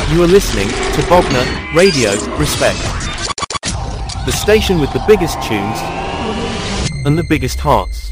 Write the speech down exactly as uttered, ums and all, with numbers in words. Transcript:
You are listening to Bogner Radio, Respect. The station with the biggest tunes and the biggest hearts.